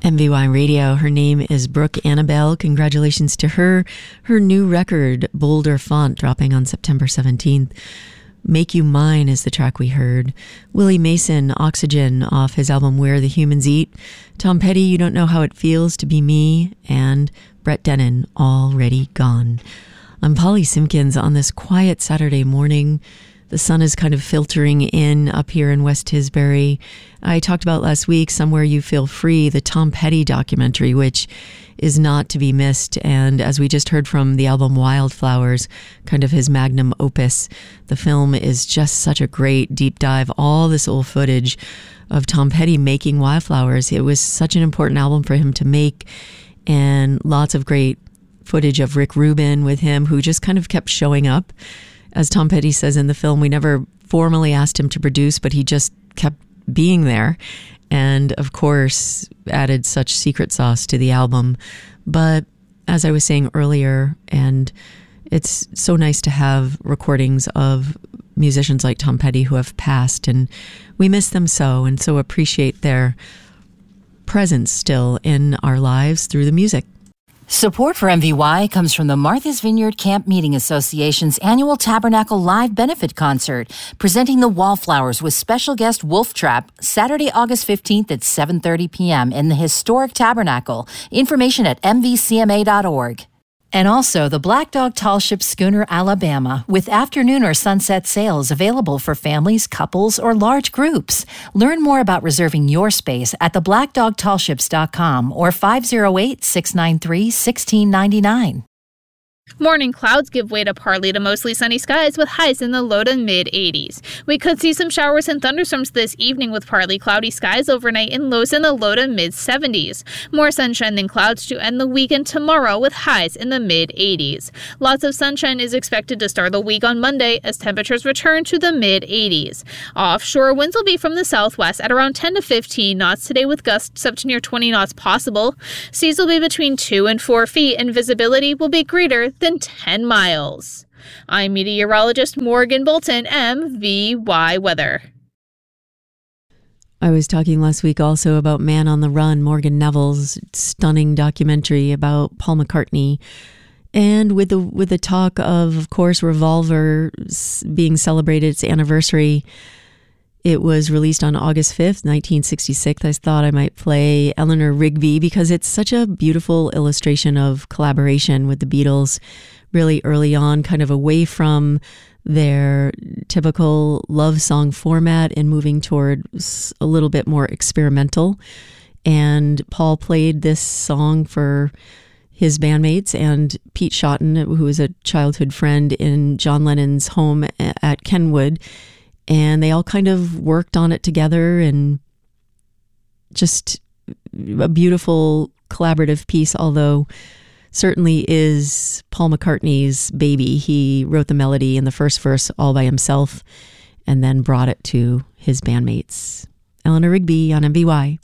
MVY Radio. Her name is Brooke Annabelle. Congratulations to her. Her new record, Bolder Font, dropping on September 17th. Make You Mine is the track we heard. Willie Mason, Oxygen, off his album Where the Humans Eat. Tom Petty, You Don't Know How It Feels to Be Me. And Brett Dennen, Already Gone. I'm Polly Simpkins on this quiet Saturday morning. The sun is kind of filtering in up here in West Tisbury. I talked about last week, Somewhere You Feel Free, the Tom Petty documentary, which is not to be missed. And as we just heard from the album Wildflowers, kind of his magnum opus, the film is just such a great deep dive. All this old footage of Tom Petty making Wildflowers. It was such an important album for him to make, and lots of great footage of Rick Rubin with him, who just kind of kept showing up. As Tom Petty says in the film, we never formally asked him to produce, but he just kept being there. And of course, added such secret sauce to the album. But as I was saying earlier, and it's so nice to have recordings of musicians like Tom Petty who have passed, and we miss them so, and so appreciate their presence still in our lives through the music. Support for MVY comes from the Martha's Vineyard Camp Meeting Association's annual Tabernacle Live Benefit Concert, presenting the Wallflowers with special guest Wolf Trap, Saturday, August 15th at 7:30 p.m. in the historic Tabernacle. Information at mvcma.org. And also the Black Dog Tall Ship Schooner Alabama, with afternoon or sunset sails available for families, couples, or large groups. Learn more about reserving your space at theblackdogtallships.com or 508-693-1699. Morning clouds give way to partly to mostly sunny skies with highs in the low to mid-80s. We could see some showers and thunderstorms this evening with partly cloudy skies overnight and lows in the low to mid-70s. More sunshine than clouds to end the weekend tomorrow with highs in the mid-80s. Lots of sunshine is expected to start the week on Monday as temperatures return to the mid-80s. Offshore winds will be from the southwest at around 10 to 15 knots today with gusts up to near 20 knots possible. Seas will be between 2 and 4 feet and visibility will be greater than 10 miles. I'm meteorologist Morgan Bolton, MVY Weather. I was talking last week also about Man on the Run, Morgan Neville's stunning documentary about Paul McCartney. And with the talk of course, Revolver being celebrated its anniversary, it was released on August 5th, 1966. I thought I might play Eleanor Rigby because it's such a beautiful illustration of collaboration with the Beatles really early on, kind of away from their typical love song format and moving toward a little bit more experimental. And Paul played this song for his bandmates and Pete Shotton, who was a childhood friend, in John Lennon's home at Kenwood. And they all kind of worked on it together, and just a beautiful collaborative piece, although certainly is Paul McCartney's baby. He wrote the melody in the first verse all by himself and then brought it to his bandmates. Eleanor Rigby on MVY.